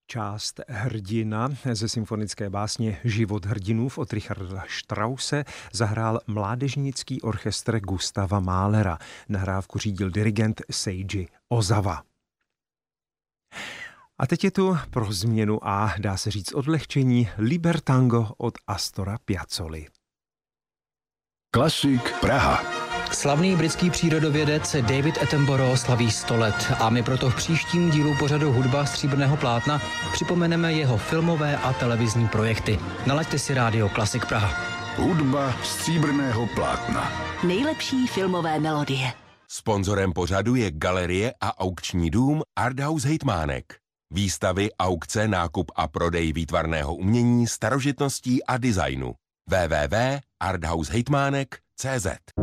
Část Hrdina ze symfonické básně Život hrdinův od Richarda Strause zahrál mládežnický orchestr Gustava Mahlera. Nahrávku řídil dirigent Seiji Ozawa. A teď je tu pro změnu a dá se říct odlehčení Libertango od Astora Piazzoli. Klasik Praha. Slavný britský přírodovědec David Attenborough slaví 100 let a my proto v příštím dílu pořadu Hudba stříbrného plátna připomeneme jeho filmové a televizní projekty. Nalaďte si rádio Klasik Praha. Hudba stříbrného plátna. Nejlepší filmové melodie. Sponzorem pořadu je galerie a aukční dům Arthouse Hejtmánek. Výstavy, aukce, nákup a prodej výtvarného umění, starožitností a designu. www.arthousehejtmánek.cz.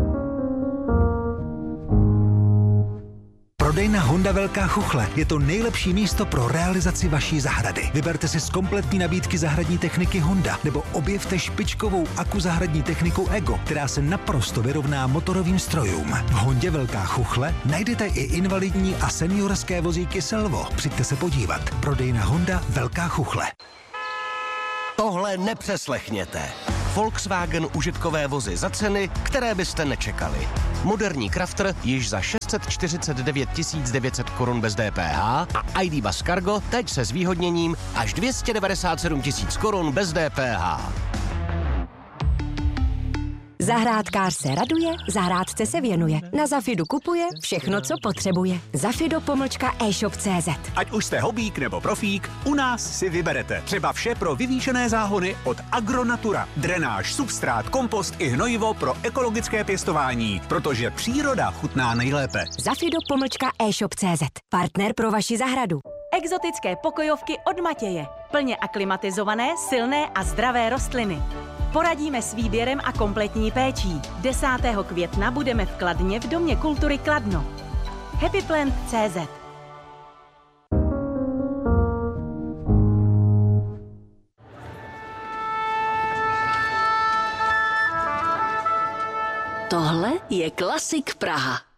Prodejna Honda Velká Chuchle je to nejlepší místo pro realizaci vaší zahrady. Vyberte si z kompletní nabídky zahradní techniky Honda nebo objevte špičkovou akuzahradní techniku Ego, která se naprosto vyrovná motorovým strojům. V Hondě Velká Chuchle najdete i invalidní a seniorské vozíky Selvo. Přijďte se podívat. Prodejna Honda Velká Chuchle. Tohle nepřeslechněte. Volkswagen užitkové vozy za ceny, které byste nečekali. Moderní Crafter již za 649 900 korun bez DPH a ID Buzz Cargo teď se zvýhodněním až 297 000 korun bez DPH. Zahrádkář se raduje, zahrádce se věnuje. Na Zafidu kupuje všechno, co potřebuje. Zafido-e-shop.cz. Ať už jste hobík nebo profík, u nás si vyberete třeba vše pro vyvýšené záhony od Agronatura. Drenáž, substrát, kompost i hnojivo pro ekologické pěstování, protože příroda chutná nejlépe. Zafido-e-shop.cz. Partner pro vaši zahradu. Exotické pokojovky od Matěje. Plně aklimatizované, silné a zdravé rostliny. Poradíme s výběrem a kompletní péčí. 10. května budeme v Kladně v Domě kultury Kladno. happyplant.cz. Tohle je Klasik Praha.